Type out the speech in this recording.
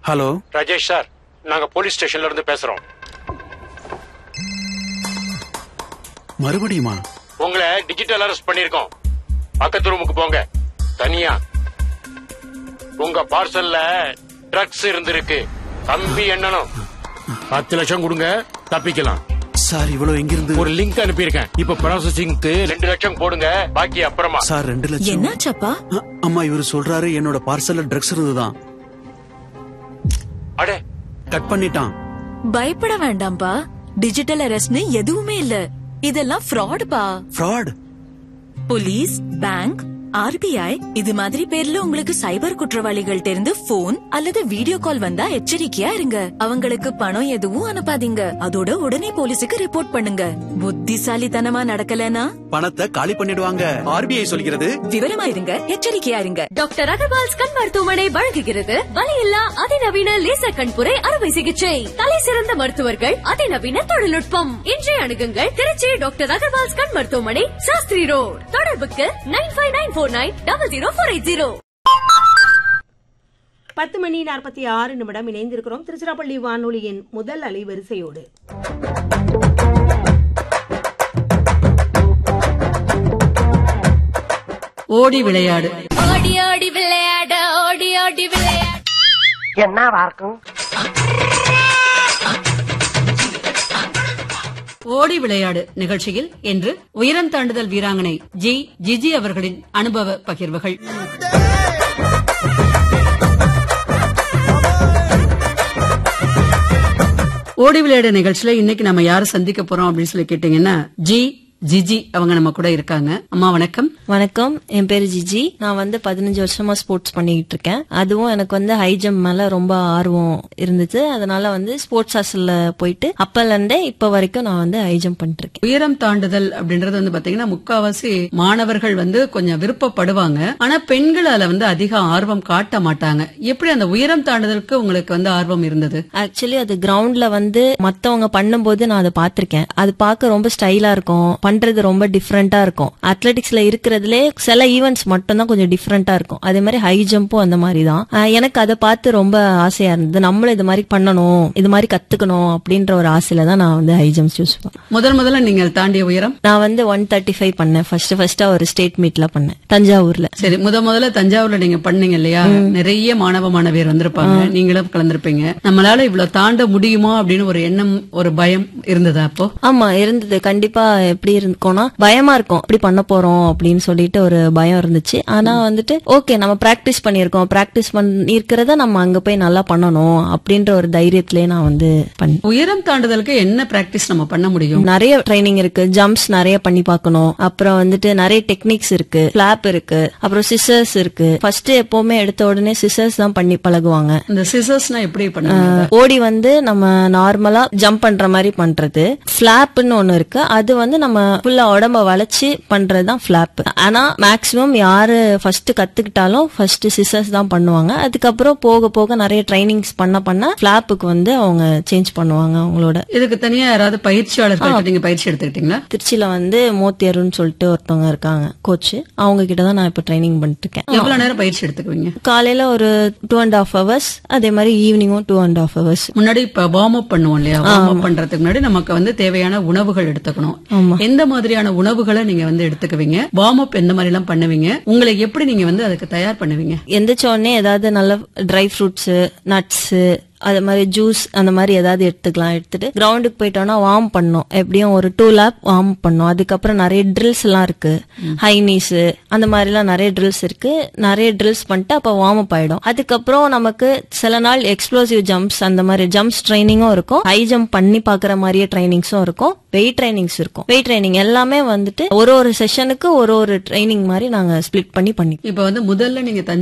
Hello Rajesh sir, நாங்க police ஸ்டேஷன்ல இருந்து பேசுறோம். மறுபடியுமா? உங்களை டிஜிட்டல் அரெஸ்ட் பண்ணிருக்கோம். பக்கத்து ரூமுக்கு போங்க. தனியா. உங்க பார்சல்ல ட்ரக்ஸ் இருந்திருக்கு. கம்பி எண்ணணும். 10 லட்சம் கொடுங்க, தப்பிக்கலாம். சார், இவ்வளவு எங்கிருந்து? ஒரு லிங்க் அனுப்பியிருக்கேன். இப்ப ப்ராசஸிங்க்கு 2 லட்சம் போடுங்க, பாக்கி அப்புறமா. சார், 2 லட்சம். என்னாச்சப்பா? அம்மா, இவரு சொல்றாரு என்னோட பார்சல்ல ட்ரக்ஸ் இருந்துதான். அடே, கட் பண்ணிட்டான். பயப்பட வேண்டாம்பா. டிஜிட்டல் அரெஸ்ட்னு எதுவுமே இல்ல. இதெல்லாம் ஃப்ராடுப்பா. ஃப்ராட்? போலீஸ், பேங்க், RBI இது மாதிரி பேர்ல உங்களுக்கு சைபர் குற்றவாளிகள்ட்ட இருந்து போன் அல்லது வீடியோ கால் வந்தா எச்சரிக்கையா இருங்க. அவங்களுக்கு பணம் எதுவும் அனுப்பாதீங்க. அதோட உடனே போலீஸுக்கு ரிப்போர்ட் பண்ணுங்க. புத்திசாலித்தனமா நடக்கலனா பணத்தை காலி பண்ணிடுவாங்க. RBI சொல்கிறது. விவரமா இருங்க, எச்சரிக்கையா இருங்க. டாக்டர் அகர்வால்ஸ் கண் மருத்துவமனை வழங்குகிறது வலியில்லா அதிநவீன லேசர் கண்புரை அறுவை சிகிச்சை. தலை சிறந்த மருத்துவர்கள், அதிநவீன தொழில்நுட்பம். இன்றைய அணுகுங்கள் திருச்சி டாக்டர் அகர்வால்ஸ் கண் மருத்துவமனை, சாஸ்திரி ரோட். தொடர்புக்கு 9594900480. 10:46 இணைந்திருக்கிறோம் திருச்சிராப்பள்ளி வானொலியின் முதல் அலைவரிசையோடு. ஓடி விளையாடு. ஓடி ஓடி விளையாட, ஓடி ஓடி விளையாட. என்னவா இருக்கும்? ஓடி விளையாடு நிகழ்ச்சியில் இன்று உயரம் தாண்டுதல் வீராங்கனை ஜிஜி அவர்களின் அனுபவ பகிர்வுகள். ஓடி விளையாடு நிகழ்ச்சியில இன்னைக்கு நம்ம யாரை சந்திக்க போறோம் அப்படின்னு சொல்லி கேட்டீங்கன்னா ஜிஜி அவங்க நம்ம கூட இருக்காங்க. அம்மா வணக்கம். வணக்கம், என் பேரு ஜிஜி. நான் 15 வருஷமா ஸ்போர்ட்ஸ் பண்ணிட்டு இருக்கேன். அதுவும் எனக்கு ஹை ஜம்ப் மேல ரொம்ப ஆர்வம் இருந்துச்சு. அதனால ஸ்போர்ட்ஸ் ஹாஸ்டல்ல போயிட்டு அப்பல இருந்தே இப்ப வரைக்கும் நான் ஹை ஜம்ப் பண்ணிட்டு இருக்கேன். உயரம் தாண்டுதல் அப்படின்றது பாத்தீங்கன்னா முக்காவாசி மாணவர்கள் கொஞ்சம் விருப்பப்படுவாங்க. ஆனா பெண்களால அதிக ஆர்வம் காட்ட மாட்டாங்க. எப்படி அந்த உயரம் தாண்டுதலுக்கு உங்களுக்கு ஆர்வம் இருந்தது? ஆக்சுவலி அது கிரவுண்ட்ல மத்தவங்க பண்ணும்போது நான் அதை பாத்திருக்கேன். அது பார்க்க ரொம்ப ஸ்டைலா இருக்கும், பண்றது ரொம்ப டிஃபரெண்டா இருக்கும். அத்லெட்டிக்ஸ்ல இருக்கிறதுலே சில ஈவெண்ட்ஸ் மட்டும் தான் கொஞ்சம் டிஃபரெண்டா இருக்கும். அதே மாதிரி ஹை ஜம்பும் அந்த மாதிரி தான். எனக்கு அதை பார்த்து ரொம்ப ஆசையா இருந்தது. நம்மளும் இது மாதிரி பண்ணணும், இது மாதிரி கத்துக்கணும் அப்படின்ற ஒரு ஆசையில தான் நான் ஹை ஜம்ப் சூஸ் பண்ணேன். முதல்ல நீங்க தாண்டிய உயரம்? நான் 135 பண்ணேன். ஃபர்ஸ்டா ஒரு ஸ்டேட் மீட்ல பண்ணேன், தஞ்சாவூர்ல. சரி, முதல்ல தஞ்சாவூர்ல நீங்க பண்ணீங்க இல்லையா? நிறைய மாணவ மாணவியர் வந்திருப்பாங்க, நீங்களும் கலந்திருப்பீங்க. நம்மளால இவ்வளவு தாண்ட முடியுமா அப்படின்னு ஒரு எண்ணம், ஒரு பயம் இருந்ததா அப்போ? ஆமா, இருந்தது. கண்டிப்பா. எப்படி இருக்கோம்னா பயமா இருக்கும், இப்படி பண்ண போறோம் அப்படின்னு சொல்லிட்டு ஒரு பயம் இருந்துச்சு. ஆனா ஓகே, நம்ம பிராக்டிஸ் பண்ணிருக்கோம், பிராக்டிஸ் பண்ணிருக்கிறத நம்ம அங்க போய் நல்லா பண்ணணும் அப்படின்ற ஒரு தைரியத்திலே நான் பண்ணேன். உயரம் தாண்டுதலுக்கு என்ன பிராக்டிஸ் நம்ம பண்ண முடியும்? நிறைய ட்ரைனிங் இருக்கு. ஜம்ப்ஸ் நிறைய பண்ணி பார்க்கணும். அப்புறம் நிறைய டெக்னிக்ஸ் இருக்கு, பிளாப் இருக்கு, அப்புறம் சிசர்ஸ் இருக்கு. ஃபர்ஸ்ட் எப்பவுமே எடுத்த உடனே சிசர்ஸ் தான் பண்ணி பழகுவாங்க. இந்த சிசர்ஸ்னா எப்படி பண்ணுவாங்க? ஓடி நம்ம நார்மலா ஜம்ப் பண்ற மாதிரி பண்றது. பிளாப்னு ஒண்ணு இருக்கு. அது நம்ம ஃபுல்லா உடம்ப வளைச்சு பண்றதுதான் பிளாப். ஆனா மேக்சிமம் யாரு ஃபர்ஸ்ட் கத்துக்கிட்டாலும் ஃபர்ஸ்ட் சிசர்ஸ் தான் பண்ணுவாங்க. அதுக்கப்புறம் போக போக நிறைய ட்ரைனிங்ஸ் பண்ண பிளாப்புக்கு அவங்க சேஞ்ச் பண்ணுவாங்க அவங்களோட. இதுக்கு தனியா யாராவது பயிற்சியாளர்கள் நீங்க பயிற்சி எடுத்துக்கிட்டீங்களா? திருச்சியில மோத்தியருன்னு சொல்லிட்டு ஒருத்தவங்க இருக்காங்க, கோச். அவங்க கிட்ட தான் நான் இப்ப ட்ரைனிங் பண்ணிட்டு இருக்கேன். எவ்வளவு நேரம் பயிற்சி எடுத்துக்குவீங்க? காலையில ஒரு 2.5 hours, அதே மாதிரி ஈவினிங்கும் 2.5 hours. முன்னாடி இப்ப வார்ம் அப் பண்ணுவோம் இல்லையா? வார்ம் அப் பண்றதுக்கு முன்னாடி நமக்கு தேவையான உணவுகள் எடுத்துக்கணும். எந்த மாதிரியான உணவுகளை நீங்க எடுத்துக்குவீங்க? வார்ம் அப் எந்த மாதிரி எல்லாம் பண்ணுவீங்க? உங்களை எப்படி நீங்க அதுக்கு தயார் பண்ணுவீங்க? எந்திரிச்ச உடனே ஏதாவது நல்ல ட்ரை ஃப்ரூட்ஸ், நட்ஸ், அது மாதிரி ஜூஸ் அந்த மாதிரி ஏதாவது எடுத்துக்கலாம். எடுத்துட்டு கிரவுண்டுக்கு போயிட்டோம்னா வார்ம் பண்ணோம். எப்படியும் ஒரு 2 lap வார்ம் பண்ணோம். அதுக்கப்புறம் நிறைய ட்ரில்ஸ் எல்லாம் இருக்கு, ஹை நீஸ் அந்த மாதிரி எல்லாம் நிறைய ட்ரில்ஸ் இருக்கு. நிறைய ட்ரில்ஸ் பண்ணிட்டு அப்ப வார்ம் அப் ஆயிடும். அதுக்கப்புறம் நமக்கு சில நாள் எக்ஸ்ப்ளோசிவ் ஜம்ப்ஸ் அந்த மாதிரி ஜம்ப்ஸ் ட்ரைனிங்கும் இருக்கும். ஹை ஜம்ப் பண்ணி பாக்குற மாதிரியே ட்ரைனிங்ஸும் இருக்கும். வெயிட் ட்ரைனிங்ஸ் இருக்கும். வெயிட் ட்ரைனிங் எல்லாமே ஒரு செஷனுக்கு ஒரு ட்ரைனிங் மாதிரி நாங்க ஸ்பிளிட் பண்ணி. இப்ப முதல்ல நீங்க